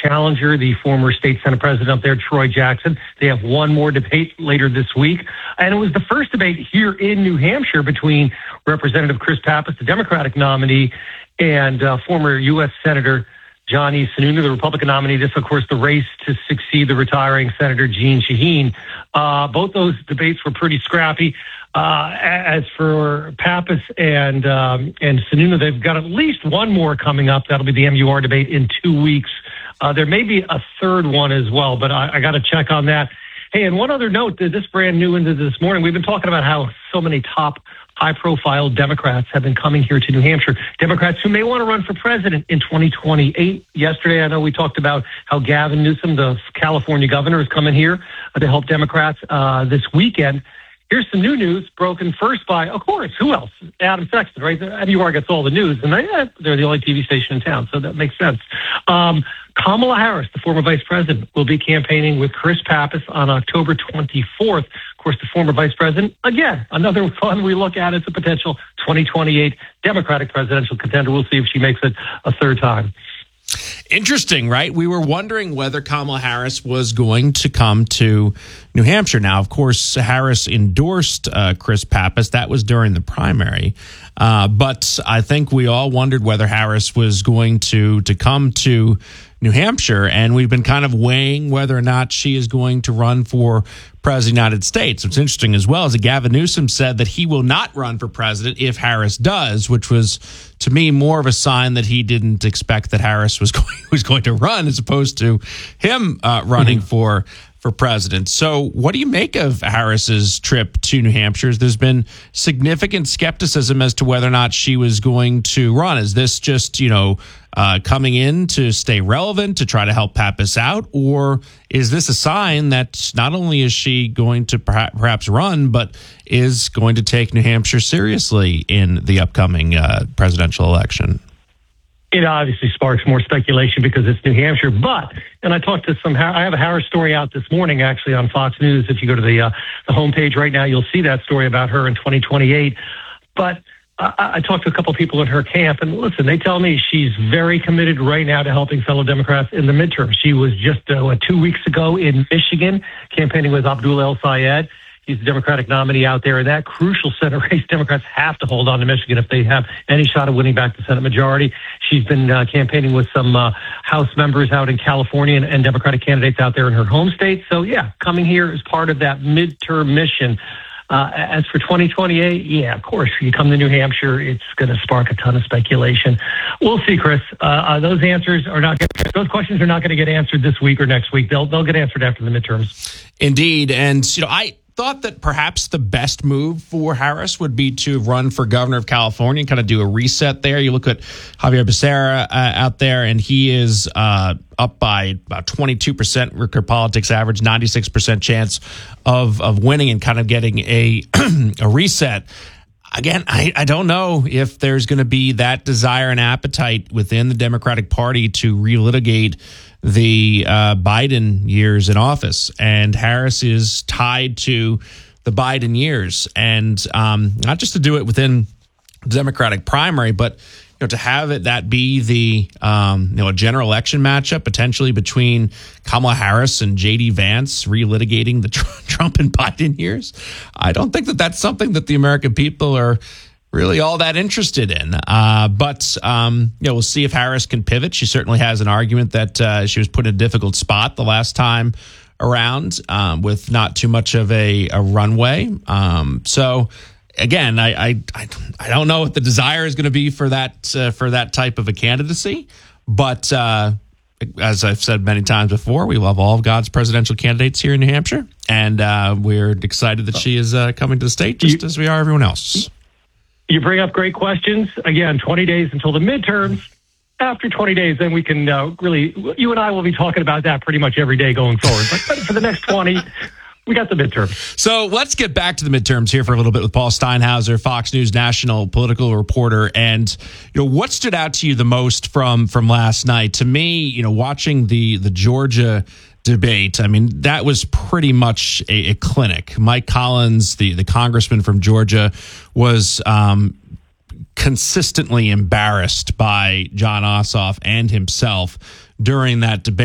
challenger, the former state Senate president up there, Troy Jackson. They have one more debate later this week. And it was the first debate here in New Hampshire between Representative Chris Pappas, the Democratic nominee, and former U.S. Senator Johnny Sununu, the Republican nominee. This, of course, the race to succeed the retiring Senator Jeanne Shaheen. Both those debates were pretty scrappy. As for Pappas and Sununu, they've got at least one more coming up. That'll be the MUR debate in 2 weeks. There may be a third one as well, but I got to check on that. Hey, and one other note, this brand new into this morning, we've been talking about how so many top high-profile Democrats have been coming here to New Hampshire. Democrats who may want to run for president in 2028. Yesterday, I know we talked about how Gavin Newsom, the California governor, is coming here to help Democrats this weekend. Here's some new news broken first by, of course, who else? Adam Sexton, right? MUR gets all the news, and they're the only TV station in town, so that makes sense. Kamala Harris, the former vice president, will be campaigning with Chris Pappas on October 24th. Of course, the former vice president, again, another one we look at as a potential 2028 Democratic presidential contender. We'll see if she makes it a third time. Interesting, right? We were wondering whether Kamala Harris was going to come to New Hampshire. Now, of course, Harris endorsed Chris Pappas. That was during the primary. But I think we all wondered whether Harris was going to come to New Hampshire, and we've been kind of weighing whether or not she is going to run for president of the United States. What's interesting as well is that Gavin Newsom said that he will not run for president if Harris does, which was, to me, more of a sign that he didn't expect that Harris was going to run as opposed to him running for president. So what do you make of Harris's trip to New Hampshire? There's been significant skepticism as to whether or not she was going to run. Is this just, coming in to stay relevant, to try to help Pappas out? Or is this a sign that not only is she going to perhaps run, but is going to take New Hampshire seriously in the upcoming presidential election? It obviously sparks more speculation because it's New Hampshire. And I talked to I have a Harris story out this morning, actually, on Fox News. If you go to the homepage right now, you'll see that story about her in 2028. But I talked to a couple of people in her camp, and listen, they tell me she's very committed right now to helping fellow Democrats in the midterm. She was just 2 weeks ago in Michigan campaigning with Abdul El Sayed. He's the Democratic nominee out there. In that crucial Senate race, Democrats have to hold on to Michigan if they have any shot of winning back the Senate majority. She's been campaigning with some House members out in California and Democratic candidates out there in her home state. So, yeah, coming here as part of that midterm mission. As for 2028, yeah, of course, you come to New Hampshire, it's going to spark a ton of speculation. We'll see, Chris. Those questions are not going to get answered this week or next week. They'll get answered after the midterms. Indeed. And, I thought that perhaps the best move for Harris would be to run for governor of California and kind of do a reset there. You look at Javier Becerra out there, and he is up by about 22% record politics average, 96% chance of winning and kind of getting a reset. Again, I don't know if there's going to be that desire and appetite within the Democratic Party to relitigate the Biden years in office. And Harris is tied to the Biden years. And not just to do it within the Democratic primary, but to have that be the a general election matchup potentially between Kamala Harris and J.D. Vance relitigating the Trump and Biden years. I don't think that that's something that the American people are really all that interested in. But we'll see if Harris can pivot. She certainly has an argument that she was put in a difficult spot the last time around with not too much of a runway. So again, I don't know what the desire is going to be for that type of a candidacy. But as I've said many times before, we love all of God's presidential candidates here in New Hampshire. And we're excited that she is coming to the state just as we are everyone else. You bring up great questions. Again, 20 days until the midterms. After 20 days, then we can really, you and I will be talking about that pretty much every day going forward. But for the next 20, we got the midterms. So let's get back to the midterms here for a little bit with Paul Steinhauser, Fox News national political reporter. And, what stood out to you the most from last night? To me, watching the Georgia debate, I mean, that was pretty much a clinic. Mike Collins, the congressman from Georgia, was consistently embarrassed by Jon Ossoff and himself during that debate.